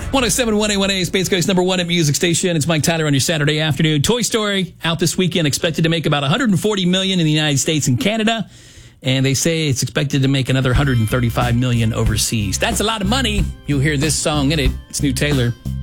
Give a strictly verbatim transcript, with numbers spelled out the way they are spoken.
one oh seven point one A one A, Space Coast number one at music station. It's Mike Tyler on your Saturday afternoon. Toy Story out this weekend, expected to make about one hundred forty million dollars in the United States and Canada. And they say it's expected to make another one hundred thirty-five million dollars overseas. That's a lot of money. You'll hear this song in it. It's New Taylor.